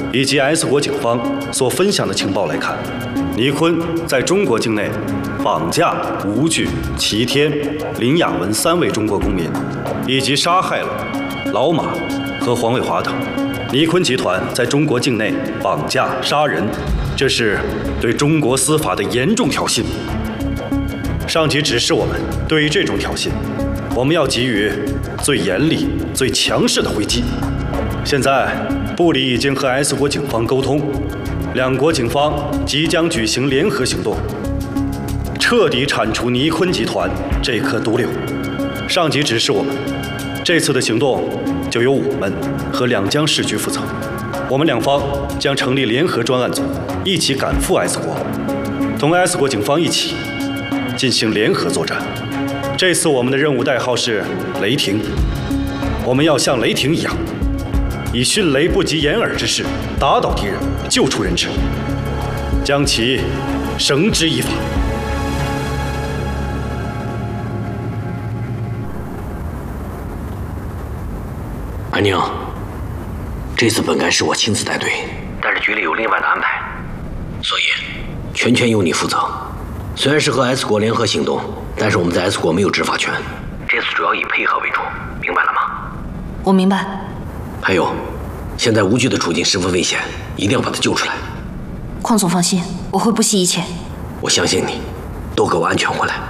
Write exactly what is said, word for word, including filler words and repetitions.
以及 S 国警方所分享的情报来看，倪坤在中国境内绑架吴惧、齐天、林雅文三位中国公民，以及杀害了老马和黄伟华等。倪坤集团在中国境内绑架杀人，这是对中国司法的严重挑衅。上级指示我们，对于这种挑衅，我们要给予最严厉、最强势的回击。现在，部里已经和 S 国警方沟通，两国警方即将举行联合行动，彻底铲除倪坤集团这颗毒瘤。上级指示我们，这次的行动就由我们和两江市局负责，我们两方将成立联合专案组，一起赶赴 S 国，同 S 国警方一起进行联合作战。这次我们的任务代号是雷霆，我们要像雷霆一样，以迅雷不及掩耳之势打倒敌人，救出人质，将其绳之以法。 安宁，这次本该是我亲自带队，但是局里有另外的安排，所以全权由你负责。虽然是和 S 国联合行动，但是我们在 S 国没有执法权，这次主要以配合为主，明白了吗？ 我明白。 还有，现在吴惧的处境十分危险，一定要把他救出来。 邝总放心，我会不惜一切。 我相信你，都给我安全回来。